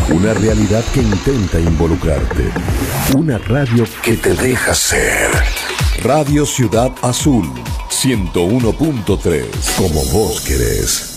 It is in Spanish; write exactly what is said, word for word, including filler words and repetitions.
Una realidad que intenta involucrarte. Una radio que te deja ser. Radio Ciudad Azul, ciento uno punto tres. Como vos querés.